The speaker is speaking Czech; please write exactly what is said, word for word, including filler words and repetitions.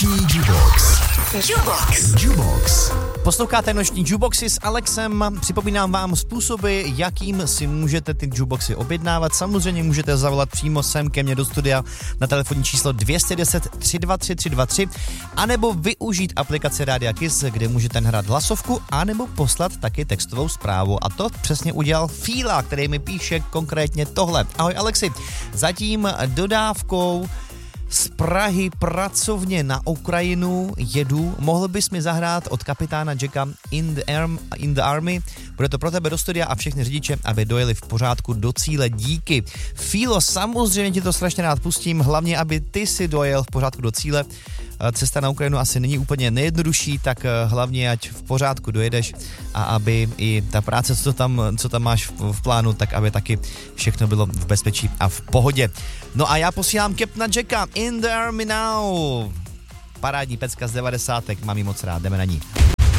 Noční Jukebox. Jukebox. Jukebox. Posloucháte Noční Jukeboxy s Alexem. Připomínám vám způsoby, jakým si můžete ty jukeboxy objednávat. Samozřejmě můžete zavolat přímo sem ke mně do studia na telefonní číslo dvě jedna nula tři dva tři tři dva tři anebo využít aplikaci Rádia Kiss, kde můžete hrát hlasovku, anebo poslat taky textovou zprávu. A to přesně udělal Fíla, který mi píše konkrétně tohle. Ahoj Alexi, zatím dodávkou z Prahy pracovně na Ukrajinu jedu. Mohl bys mi zahrát od kapitána Jacka In the, Arm, in the Army? Bude to pro tebe do studia a všechny řidiče, aby dojeli v pořádku do cíle. Díky. Fílo, samozřejmě ti to strašně rád pustím, hlavně aby ty si dojel v pořádku do cíle. Cesta na Ukrajinu asi není úplně nejjednodušší, tak hlavně ať v pořádku dojedeš a aby i ta práce, co tam, co tam máš v, v plánu, tak aby taky všechno bylo v bezpečí a v pohodě. No a já posílám Captaina Jacka In the Army Now. Parádní pecka z devadesátek, mám ji moc rád, jdeme na ní.